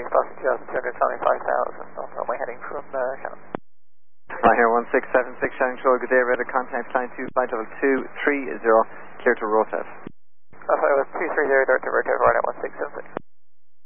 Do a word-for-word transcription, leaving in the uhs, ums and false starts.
six, Boston two thousand two hundred seventy-five thousand, north runway heading from uh, Shannon. Fly here one six seven six, Shannon Control, good day, radar contact flying two, flight level two three zero, clear to rotate. Alpha two three zero, direct to rotate, right at one six seven six.